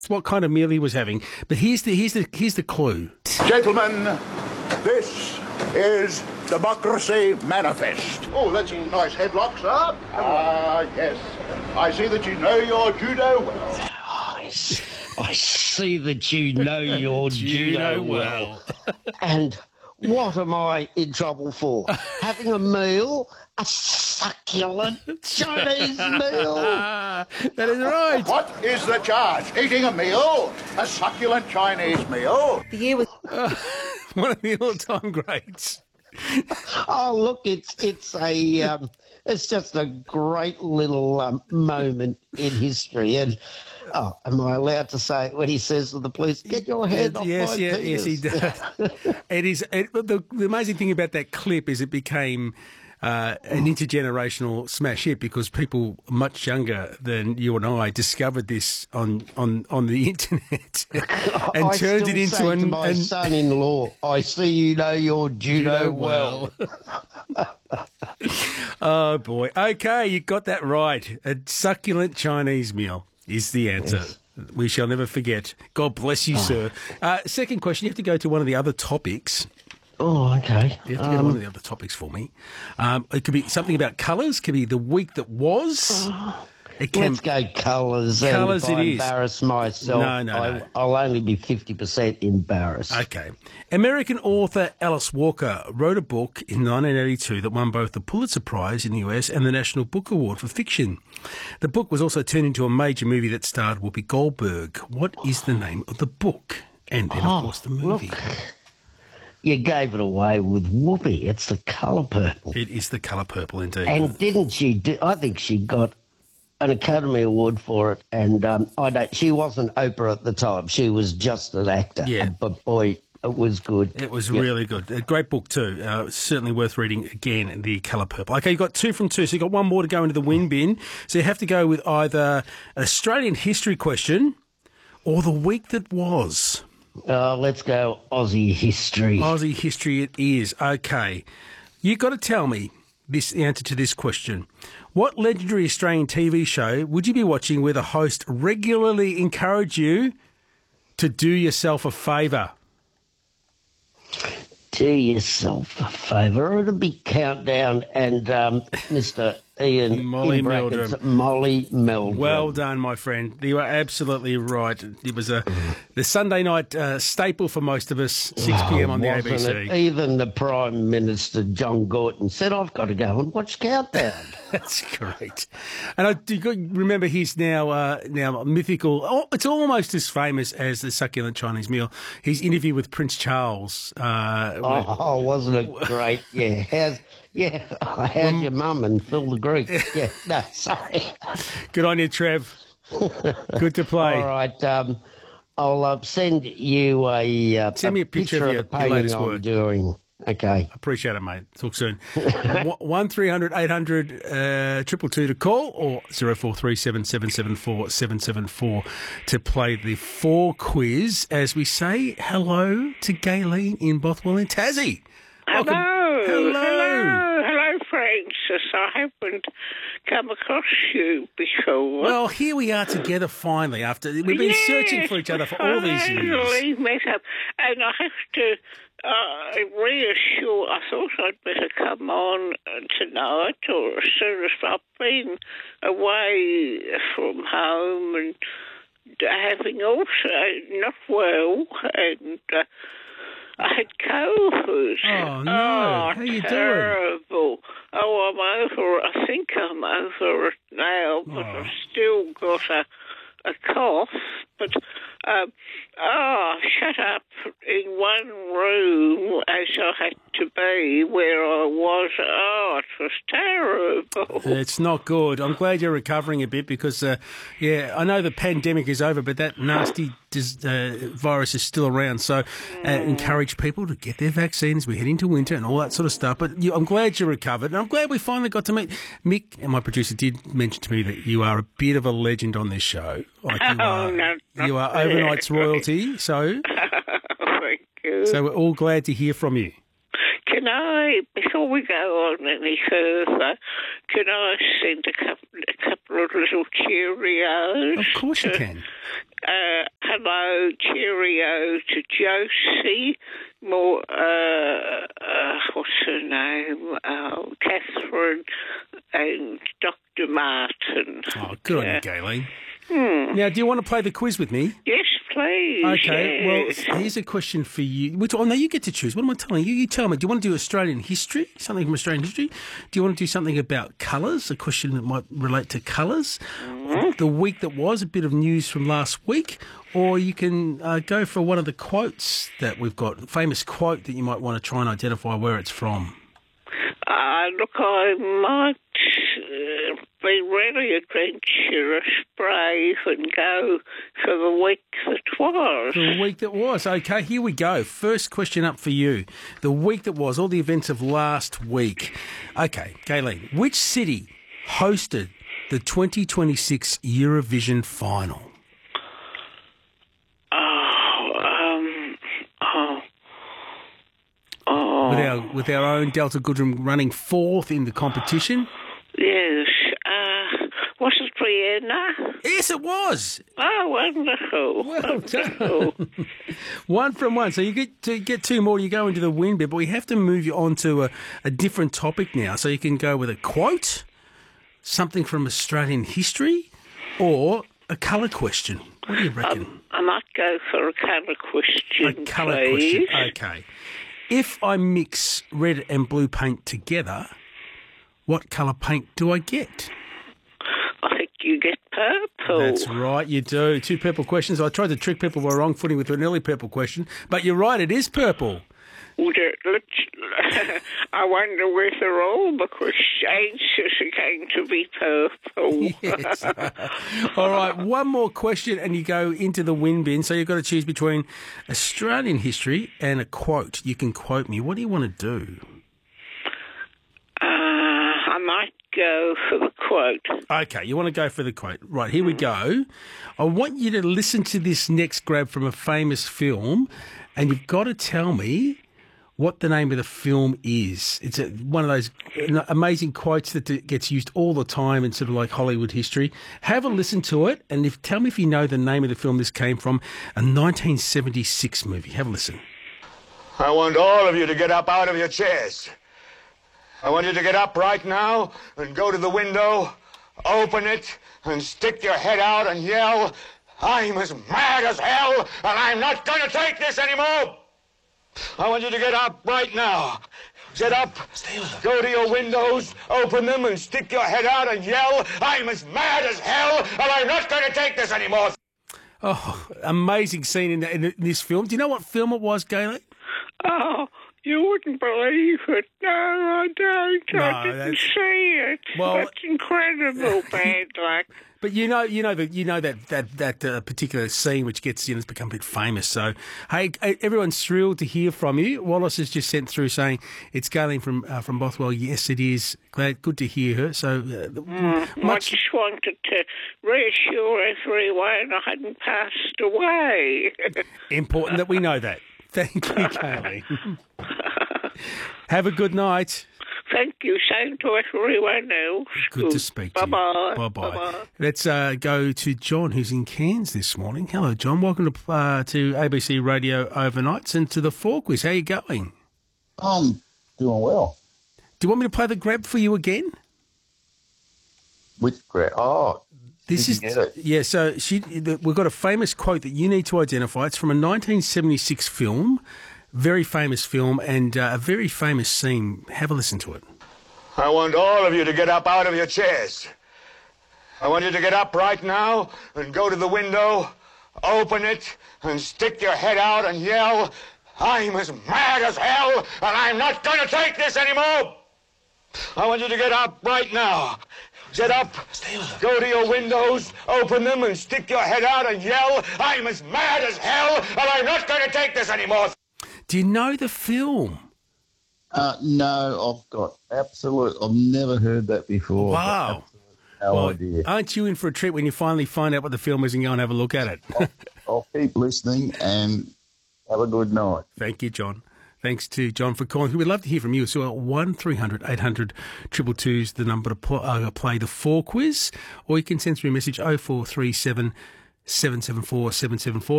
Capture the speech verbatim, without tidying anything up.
what kind of meal he was having. But here's the here's the here's the clue. Gentlemen, this is Democracy Manifest. Oh, that's a nice headlock, sir. Ah, yes. I see that you know your judo well. I see that you know your judo well. And what am I in trouble for? Having a meal? A succulent Chinese meal? That is right. What is the charge? Eating a meal? A succulent Chinese meal? The year was Uh, one of the all-time greats. Oh, look, it's it's a um, it's just a great little um, moment in history. And oh, am I allowed to say it when he says to the police, "Get your head off Yes, my yeah, yes, penis"? he does. It is. It, the, the amazing thing about that clip is it became uh, an intergenerational smash hit because people much younger than you and I discovered this on on, on the internet and I turned still it into say an. to my an son-in-law, "I see you know your judo well." Oh boy! Okay, you got that right. A succulent Chinese meal is the answer. Yes. We shall never forget. God bless you, sir. Uh, second question: you have to go to one of the other topics. Oh, okay. You have to go to one of the other topics for me. Um, it could be something about colours. Could be the week that was. It can. Let's go colours. Colours and if it I is. embarrass myself, No, no, I, no. I'll only be fifty percent embarrassed. Okay. American author Alice Walker wrote a book in nineteen eighty-two that won both the Pulitzer Prize in the U S and the National Book Award for fiction. The book was also turned into a major movie that starred Whoopi Goldberg. What is the name of the book? And then, of Oh, course, the movie. look. You gave it away with Whoopi. It's The Colour Purple. It is The Colour Purple, indeed. And didn't she do, I think she got an Academy Award for it. And um, I don't, she wasn't Oprah at the time. She was just an actor. Yeah. But boy, it was good. It was Yeah. really good. A great book too. Uh, certainly worth reading again, The Colour Purple. Okay, you've got two from two, so you've got one more to go into the win bin. So you have to go with either an Australian history question or the week that was. Uh, let's go Aussie history. Aussie history it is. Okay. You've got to tell me this the answer to this question. What legendary Australian T V show would you be watching where the host regularly encourage you to do yourself a favour? Do yourself a favour. It'll be Countdown and um, Mister Ian Molly in brackets, Meldrum. Molly Meldrum. Well done, my friend. You are absolutely right. It was a the Sunday night uh, staple for most of us, six p.m. on the A B Wasn't C. it? Even the Prime Minister, John Gorton, said, I've got to go and watch Countdown. That's great. And I do you remember he's now uh, now mythical. Oh, it's almost as famous as the succulent Chinese meal. His interview with Prince Charles. Uh, Oh, wasn't it great? Yeah. How's, yeah, how's your mum and Phil the Greek? Yeah, no, sorry. Good on you, Trev. Good to play. All right, um, I'll uh, send you a, uh, Send me a picture of your- the your painting latest I'm work. doing. Okay. Appreciate it, mate. Talk soon. One three hundred eight hundred uh, triple two to call or zero four three seven seven seven four seven seven four to play the four quiz. As we say hello to Gayleen in Bothwell in Tassie. Welcome. Hello. Hello. Hello. Hello, Francis. I haven't come across you before. Well, here we are together finally. After we've been Yes, searching for each other for all these years. finally met up. And I have to uh, reassure, I thought I'd better come on tonight or as soon as I've been away from home and having also not well and... Uh, I had COVID. Oh, no. Oh, How you doing? terrible. Oh, I'm over it. I think I'm over it now, but Oh. I've still got a, a cough. But, um, oh, shut up in one room as I had to be where I was. Oh, it was terrible. It's not good. I'm glad you're recovering a bit because, uh, yeah, I know the pandemic is over, but that nasty dis- uh, virus is still around. So uh, encourage people to get their vaccines. We're heading to winter and all that sort of stuff. But you, I'm glad you recovered. And I'm glad we finally got to meet. Mick and my producer did mention to me that you are a bit of a legend on this show. Like you Oh, are, no, not you are really. overnight's royalty. So, Thank you. so we're all glad to hear from you. Can I, before we go on any further, can I send a couple, a couple of little Cheerios? Of course you to, can. Uh, hello, cheerio to Josie, more, uh, uh, what's her name, uh, Catherine and Doctor Martin. Oh, good yeah. on you, Gayleen. Hmm. Now, do you want to play the quiz with me? Yes, please. Okay, yes. well, here's a question for you. Which, oh, no, you get to choose. What am I telling you? You tell me. Do you want to do Australian history, something from Australian history? Do you want to do something about colours, a question that might relate to colours? Mm-hmm. The week that was, a bit of news from last week? Or you can uh, go for one of the quotes that we've got, a famous quote that you might want to try and identify where it's from. Uh, look, I might uh, be really adventurous, brave, and go for the week that was. The week that was. Okay, here we go. First question up for you. The week that was, all the events of last week. Okay, Gayleen, which city hosted the twenty twenty-six Eurovision final? Oh, um, oh. Oh. With our with our own Delta Goodrum running fourth in the competition? Yes. Uh, was it Vienna? Yes, it was. Oh, wonderful. Well wonderful. done. One from one. So you get to get two more, you go into the win bit, but we have to move you on to a, a different topic now. So you can go with a quote, something from Australian history, or a colour question. What do you reckon? Um, I might go for a colour question, A colour please. question. Okay. If I mix red and blue paint together, what colour paint do I get? I think you get purple. That's right, you do. Two purple questions. I tried to trick people by wrong footing with an early purple question, but you're right, it is purple. Would it, let's, I wonder whether all the answers are going to be purple. Yes. All right, one more question and you go into the win bin. So you've got to choose between Australian history and a quote. You can quote me. What do you want to do? Uh, I might go for the quote. Okay, you want to go for the quote. Right, here we go. I want you to listen to this next grab from a famous film, and you've got to tell me what the name of the film is. It's a, one of those amazing quotes that gets used all the time in sort of like Hollywood history. Have a listen to it, and if tell me if you know the name of the film this came from, a nineteen seventy-six movie. Have a listen. I want all of you to get up out of your chairs. I want you to get up right now and go to the window, open it, and stick your head out and yell, "I'm as mad as hell, and I'm not going to take this anymore!" I want you to get up right now. Get up, go to your windows, open them, and stick your head out and yell, "I'm as mad as hell, and I'm not going to take this anymore!" Oh, amazing scene in, the, in this film. Do you know what film it was, Gayleen? Oh, you wouldn't believe it. No, I don't. No, I didn't that's- see it. Well- That's incredible bad luck. But you know, you know that you know that that that uh, particular scene which gets you know, it's become a bit famous. So, hey, everyone's thrilled to hear from you. Wallace has just sent through saying it's Gayleen from uh, from Bothwell. Yes, it is. Glad, good to hear her. So, uh, Mm, much I just wanted to reassure everyone I hadn't passed away. important that we know that. Thank you, Gayleen. Have a good night. Thank you. Same to everyone else. Good to speak to Bye-bye. you. Bye-bye. Bye-bye. Let's uh, go to John, who's in Cairns this morning. Hello, John. Welcome to uh, to A B C Radio Overnights and to the Four Quiz. How are you going? I'm doing well. Do you want me to play the grab for you again? Which grab? Oh, This did is you get it? yeah. So she, the, we've got a famous quote that you need to identify. It's from a nineteen seventy-six film, very famous film, and uh, a very famous scene. Have a listen to it. I want all of you to get up out of your chairs. I want you to get up right now and go to the window, open it, and stick your head out and yell, "I'm as mad as hell, and I'm not going to take this anymore!" I want you to get up right now. Get up, go to your windows, open them, and stick your head out and yell, "I'm as mad as hell, and I'm not going to take this anymore!" Do you know the film? Uh, no, I've got absolute. I've never heard that before. Wow. No Well, idea. aren't you in for a treat when you finally find out what the film is and go and have a look at it? I'll keep listening and have a good night. Thank you, John. Thanks to John for calling. We'd love to hear from you. So one three hundred eight hundred two two two is the number to pl- uh, play the Four Quiz, or you can send through a message oh four three seven seven seven four seven seven four.